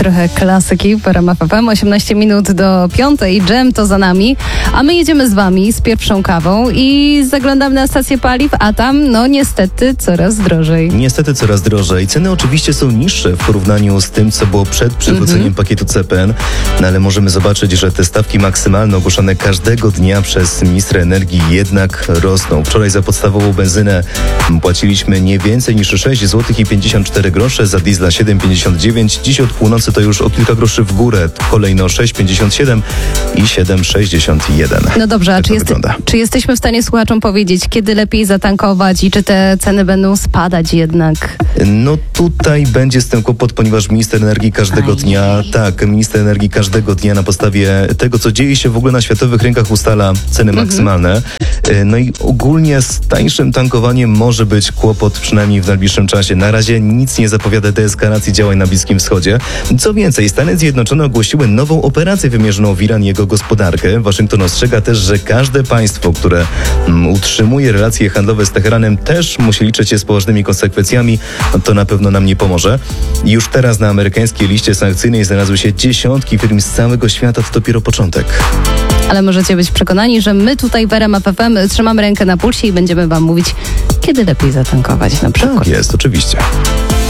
trochę klasyki w RMF FM. 18 minut do 5. Dżem to za nami. A my jedziemy z wami z pierwszą kawą i zaglądamy na stację paliw, a tam, no niestety, coraz drożej. Niestety coraz drożej. Ceny oczywiście są niższe w porównaniu z tym, co było przed przywróceniem pakietu CPN, no ale możemy zobaczyć, że te stawki maksymalne ogłoszone każdego dnia przez ministra energii jednak rosną. Wczoraj za podstawową benzynę płaciliśmy nie więcej niż 6 zł i 54 grosze, za diesla 7,59. Dziś od północy to już o kilka groszy w górę. Kolejno 6,57 i 7,61. No dobrze, a czy jesteśmy w stanie słuchaczom powiedzieć, kiedy lepiej zatankować i czy te ceny będą spadać jednak? No tutaj będzie z tym kłopot, ponieważ minister energii każdego dnia na podstawie tego, co dzieje się w ogóle na światowych rynkach, ustala ceny maksymalne. No i ogólnie z tańszym tankowaniem może być kłopot, przynajmniej w najbliższym czasie. Na razie nic nie zapowiada deeskalacji działań na Bliskim Wschodzie. Co więcej, Stany Zjednoczone ogłosiły nową operację wymierzoną w Iran i jego gospodarkę. Waszyngton ostrzega też, że każde państwo, które utrzymuje relacje handlowe z Teheranem, też musi liczyć się z poważnymi konsekwencjami. To na pewno nam nie pomoże. Już teraz na amerykańskiej liście sankcyjnej znalazły się dziesiątki firm z całego świata. To dopiero początek. Ale możecie być przekonani, że my tutaj w RMF FM trzymamy rękę na pulsie i będziemy wam mówić, kiedy lepiej zatankować na przykład. Tak jest, oczywiście.